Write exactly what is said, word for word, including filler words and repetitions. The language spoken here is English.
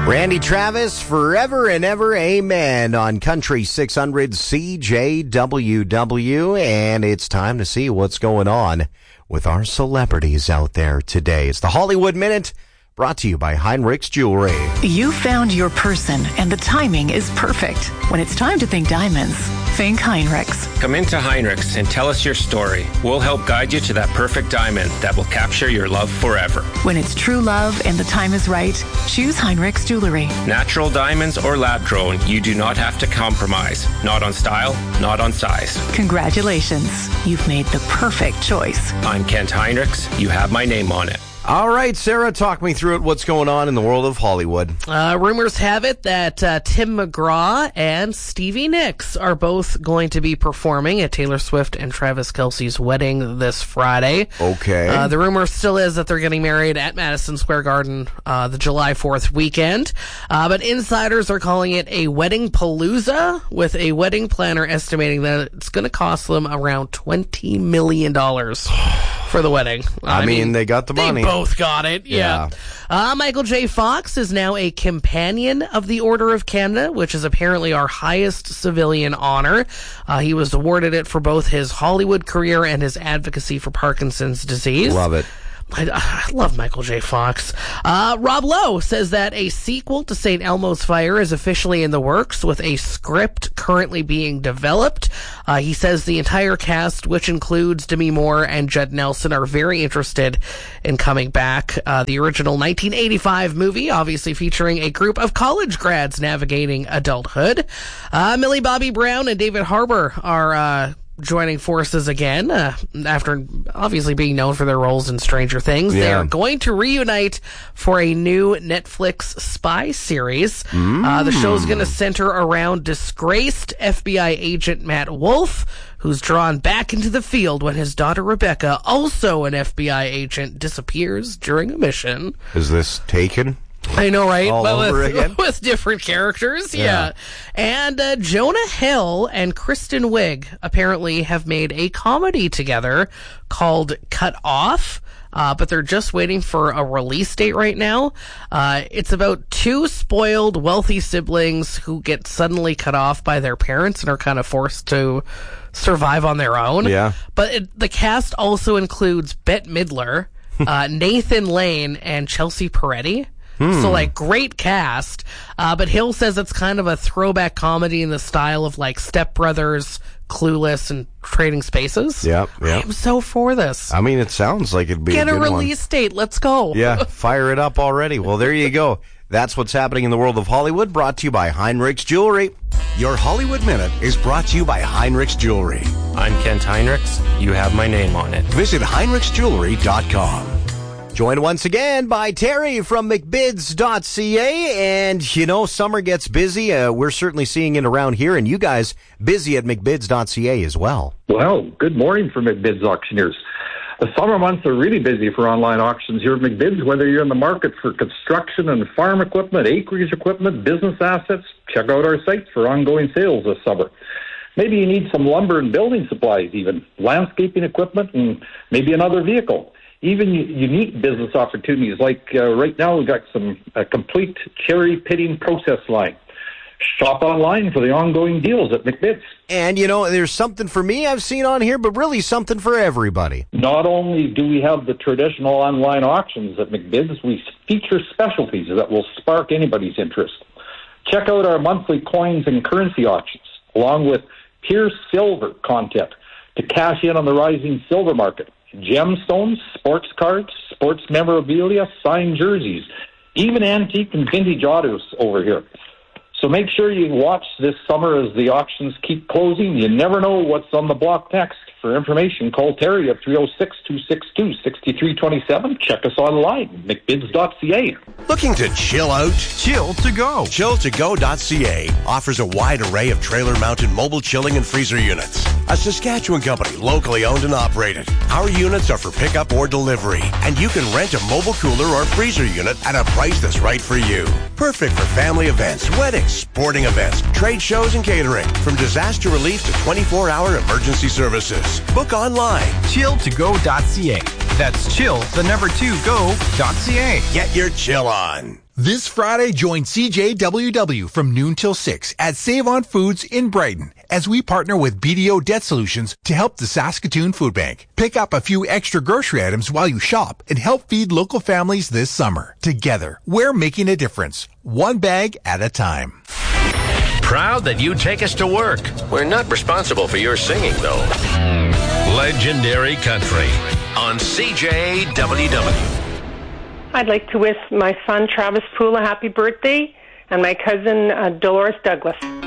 Randy Travis, Forever and Ever, Amen, on Country six hundred C J W W. And it's time to see what's going on with our celebrities out there today. It's the Hollywood Minute, brought to you by Heinrich's Jewelry. You found your person, and the timing is perfect. When it's time to think diamonds, think Heinrich's. Come into Heinrich's and tell us your story. We'll help guide you to that perfect diamond that will capture your love forever. When it's true love and the time is right, choose Heinrich's Jewelry. Natural diamonds or lab-grown, you do not have to compromise. Not on style, not on size. Congratulations. You've made the perfect choice. I'm Kent Heinrichs. You have my name on it. All right, Sarah, talk me through it. What's going on in the world of Hollywood? Uh, rumors have it that uh, Tim McGraw and Stevie Nicks are both going to be performing at Taylor Swift and Travis Kelce's wedding this Friday. Okay. Uh, the rumor still is that they're getting married at Madison Square Garden uh, the July fourth weekend. Uh, but insiders are calling it a wedding palooza, with a wedding planner estimating that it's going to cost them around twenty million dollars. For the wedding. I, I mean, mean, they got the money. They both got it, yeah. yeah. Uh, Michael J. Fox is now a Companion of the Order of Canada, which is apparently our highest civilian honor. Uh, he was awarded it for both his Hollywood career and his advocacy for Parkinson's disease. Love it. I, I love Michael J. Fox. Uh, Rob Lowe says that a sequel to Saint Elmo's Fire is officially in the works, with a script currently being developed. Uh, he says the entire cast, which includes Demi Moore and Judd Nelson, are very interested in coming back. Uh, the original nineteen eighty-five movie, obviously featuring a group of college grads navigating adulthood. Uh, Millie Bobby Brown and David Harbour are uh joining forces again, uh, after obviously being known for their roles in Stranger Things. Yeah. They are going to reunite for a new Netflix spy series. Mm. Uh, the show is going to center around disgraced F B I agent Matt Wolf, who's drawn back into the field when his daughter Rebecca, also an F B I agent, disappears during a mission. Is this Taken? I know, right? All but over with, again? with different characters, yeah. Yeah. And uh, Jonah Hill and Kristen Wiig apparently have made a comedy together called Cut Off, uh, but they're just waiting for a release date right now. Uh, it's about two spoiled, wealthy siblings who get suddenly cut off by their parents and are kind of forced to survive on their own. Yeah. But it, the cast also includes Bette Midler, uh, Nathan Lane, and Chelsea Peretti. So, like, great cast. Uh, but Hill says it's kind of a throwback comedy in the style of, like, Step Brothers, Clueless, and Trading Spaces. Yep, yep. I'm so for this. I mean, it sounds like it'd be Get a a, good release one. date. Let's go. Yeah, fire it up already. Well, there you go. That's what's happening in the world of Hollywood, brought to you by Heinrich's Jewelry. Your Hollywood Minute is brought to you by Heinrich's Jewelry. I'm Kent Heinrichs. You have my name on it. Visit Heinrichs Jewelry dot com. Joined once again by Terry from McBids dot C A. And, you know, summer gets busy. Uh, we're certainly seeing it around here. And you guys busy at McBids dot C A as well. Well, good morning for McBids auctioneers. The summer months are really busy for online auctions here at McBids. Whether you're in the market for construction and farm equipment, acreage equipment, business assets, check out our site for ongoing sales this summer. Maybe you need some lumber and building supplies, even landscaping equipment, and maybe another vehicle. Even unique business opportunities, like uh, right now we've got some uh, complete cherry pitting process line. Shop online for the ongoing deals at McBids. And, you know, there's something for me I've seen on here, but really something for everybody. Not only do we have the traditional online auctions at McBids, we feature specialties that will spark anybody's interest. Check out our monthly coins and currency auctions, along with pure silver content to cash in on the rising silver market. Gemstones, sports cards, sports memorabilia, signed jerseys, even antique and vintage autos over here. So make sure you watch this summer as the auctions keep closing. You never know what's on the block next. For information, call Terry at three oh six, two six two, six three two seven. Check us online, McBids dot C A. Looking to chill out? Chill to go. chill to go dot C A offers a wide array of trailer-mounted mobile chilling and freezer units. A Saskatchewan company, locally owned and operated. Our units are for pickup or delivery, and you can rent a mobile cooler or freezer unit at a price that's right for you. Perfect for family events, weddings, sporting events, trade shows, and catering. From disaster relief to twenty-four hour emergency services. Book online. chill to go dot C A. That's chill, the number two, go dot C A. Get your chill on. This Friday, join C J W W from noon till six at Save On Foods in Brighton as we partner with B D O Debt Solutions to help the Saskatoon Food Bank. Pick up a few extra grocery items while you shop and help feed local families this summer. Together, we're making a difference, one bag at a time. Proud that you take us to work. We're not responsible for your singing, though. Legendary Country on C J W W. I'd like to wish my son Travis Poole a happy birthday and my cousin uh, Dolores Douglas.